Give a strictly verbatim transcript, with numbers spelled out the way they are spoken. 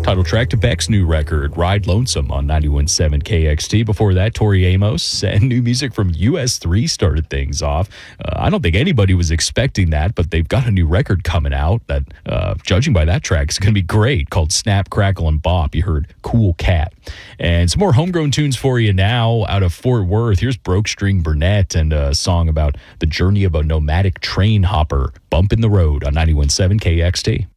Title track to Beck's new record, Ride Lonesome, on ninety-one point seven K X T. Before that, Tori Amos and new music from U S three started things off. Uh, I don't think anybody was expecting that, but they've got a new record coming out that, uh, judging by that track, is going to be great, called Snap, Crackle, and Bop. You heard Cool Cat. And some more homegrown tunes for you now out of Fort Worth. Here's Broke String Burnett and a song about the journey of a nomadic train hopper, Bump in the Road, on ninety-one point seven K X T.